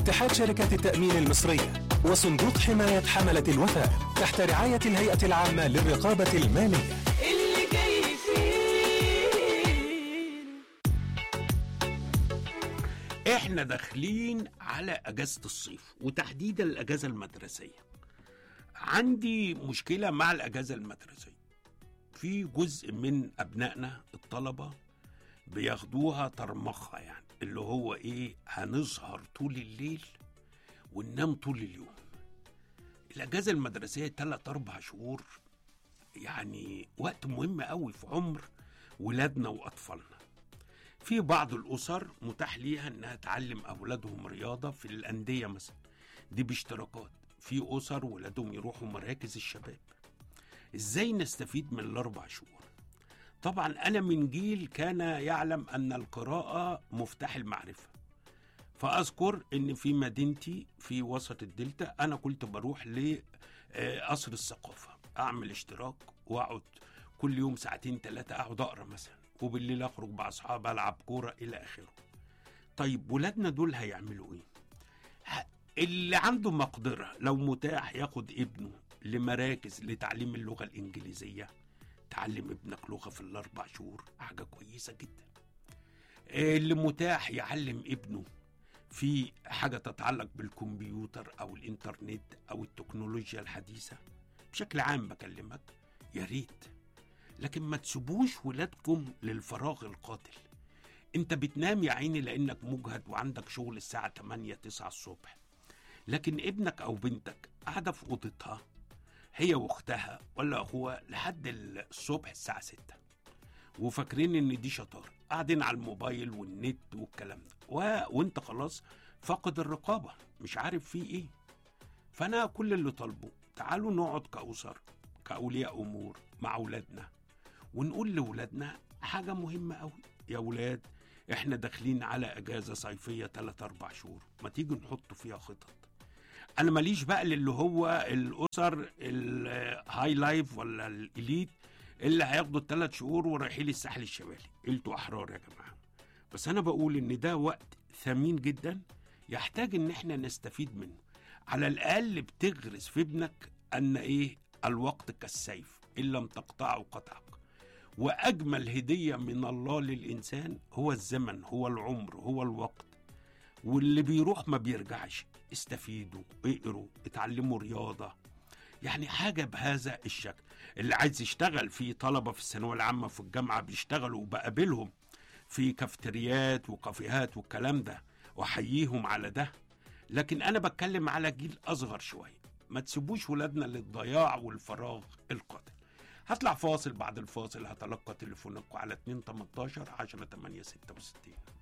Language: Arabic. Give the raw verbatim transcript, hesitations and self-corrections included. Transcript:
اتحاد شركات التأمين المصرية وصندوق حماية حملة الوفاء تحت رعاية الهيئة العامة للرقابة المالية. اللي جاي فيه احنا داخلين على اجازة الصيف وتحديدا الاجازة المدرسية. عندي مشكلة مع الاجازة المدرسية، في جزء من ابنائنا الطلبة بياخدوها ترمخها، يعني اللي هو ايه، هنسهر طول الليل وننام طول اليوم. الاجازة المدرسية تلات اربع شهور، يعني وقت مهم قوي في عمر ولادنا واطفالنا. في بعض الاسر متاح ليها انها تعلم اولادهم رياضة في الاندية مثلا، دي باشتراكات. في اسر ولادهم يروحوا مراكز الشباب. ازاي نستفيد من الاربع شهور؟ طبعا انا من جيل كان يعلم ان القراءة مفتاح المعرفة. فاذكر ان في مدينتي في وسط الدلتا انا كنت بروح لقصر الثقافة، اعمل اشتراك واقعد كل يوم ساعتين ثلاثة اقعد اقرا مثلا، وبالليل اخرج مع اصحاب العب كورة الى اخره. طيب ولادنا دول هيعملوا ايه؟ اللي عنده مقدرة لو متاح ياخد ابنه لمراكز لتعليم اللغة الإنجليزية، تعلم ابنك لغة في الأربع شهور، حاجة كويسة جدا. اللي متاح يعلم ابنه في حاجة تتعلق بالكمبيوتر أو الإنترنت أو التكنولوجيا الحديثة بشكل عام بكلمك، يا ريت. لكن ما تسيبوش ولادكم للفراغ القاتل. انت بتنام يا عيني لأنك مجهد وعندك شغل الساعة تمانية تسعة الصبح، لكن ابنك أو بنتك قاعدة في أوضتها هي واختها ولا أخوها لحد الصبح الساعة ستة، وفاكرين إن دي شطارة، قاعدين على الموبايل والنت والكلام ده، و... وانت خلاص فاقد الرقابة مش عارف فيه إيه. فأنا كل اللي طالبه تعالوا نقعد كأسر كأولياء أمور مع أولادنا ونقول لأولادنا حاجة مهمة أوي. يا أولاد، إحنا داخلين على أجازة صيفية تلات أربع شهور، ما تيجي نحط فيها خطط. انا ماليش بقى اللي هو الاسر الهاي لايف ولا الاليت اللي هياخدوا الثلاث شهور ورايحين الساحل الشمالي، انتوا احرار يا جماعه. بس انا بقول ان ده وقت ثمين جدا يحتاج ان احنا نستفيد منه. على الاقل بتغرس في ابنك ان ايه، الوقت كالسيف ان لم تقطعه قطعك. واجمل هديه من الله للانسان هو الزمن، هو العمر، هو الوقت، واللي بيروح ما بيرجعش. استفيدوا، اقروا، اتعلموا رياضة، يعني حاجة بهذا الشكل. اللي عايز يشتغل، في طلبة في الثانوية العامة في الجامعة بيشتغلوا وبقابلهم في كافتريات وكافيهات والكلام ده، وحييهم على ده. لكن أنا بتكلم على جيل أصغر شوية، ما تسيبوش ولادنا للضياع والفراغ القاتل. هطلع فاصل، بعد الفاصل هتلقى تليفونكم على اتنين تمنتاشر عشرة تمانية ستة وستين.